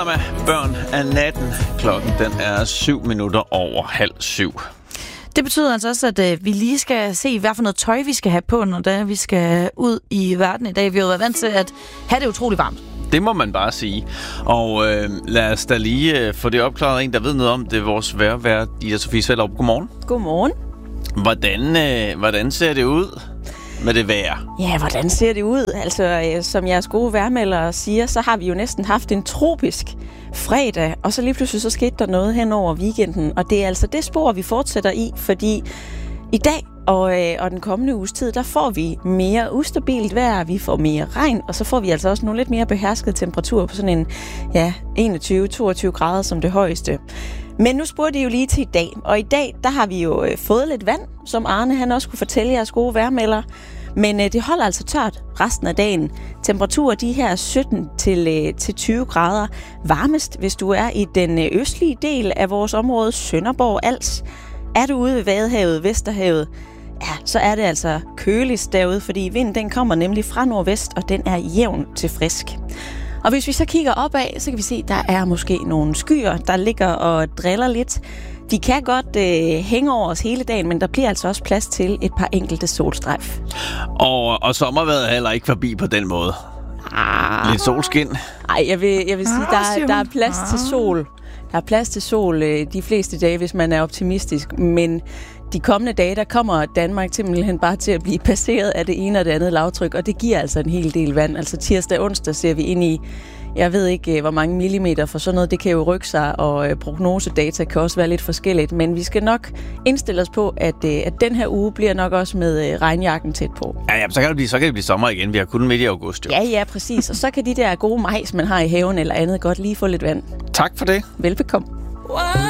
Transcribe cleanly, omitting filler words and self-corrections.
Børn af natten. Klokken den er 7:07. Det betyder altså også, at vi lige skal se, hvad for noget tøj vi skal have på, når vi skal ud i verden i dag. Vi har jo været vant til at have det utrolig varmt. Det må man bare sige. Og lad os da lige få det opklaret. En, der ved noget om det, vores vejrvært, Ida Sofie Svendrup. Godmorgen. Godmorgen. Hvordan ser det ud med det vejr? Ja, hvordan ser det ud? Altså, som jeres gode vejrmeldere siger, så har vi jo næsten haft en tropisk fredag, og så lige pludselig så skete der noget hen over weekenden, og det er altså det spor, vi fortsætter i, fordi i dag og den kommende uges tid, der får vi mere ustabilt vejr, vi får mere regn, og så får vi altså også nogle lidt mere beherskede temperaturer på sådan en 21-22 grader som det højeste. Men nu spurgte I jo lige til i dag, og i dag, der har vi jo fået lidt vand, som Arne han også kunne fortælle jeres gode vejrmelder. Men det holder altså tørt resten af dagen. Temperaturer de her 17 til 20 grader. Varmest, hvis du er i den østlige del af vores område, Sønderborg, Als. Er du ude ved Vadehavet, Vesterhavet, ja, så er det altså køligst derude, fordi vinden den kommer nemlig fra nordvest, og den er jævn til frisk. Og hvis vi så kigger opad, så kan vi se, at der er måske nogle skyer, der ligger og driller lidt. De kan godt hænge over os hele dagen, men der bliver altså også plads til et par enkelte solstrejf. Og sommervejret er heller ikke forbi på den måde. Lidt solskin. Nej, jeg vil sige, der er plads til sol. Der er plads til sol de fleste dage, hvis man er optimistisk, men de kommende dage, der kommer Danmark simpelthen bare til at blive passeret af det ene og det andet lavtryk, og det giver altså en hel del vand. Altså tirsdag og onsdag ser vi ind i, jeg ved ikke hvor mange millimeter, for sådan noget, det kan jo rykke sig, og prognosedata kan også være lidt forskelligt, men vi skal nok indstille os på, at den her uge bliver nok også med regnjakken tæt på. Ja, så kan det blive sommer igen. Vi har kun midt i august, jo. Ja, præcis. Og så kan de der gode majs, man har i haven eller andet, godt lige få lidt vand. Tak for det. Velbekomme.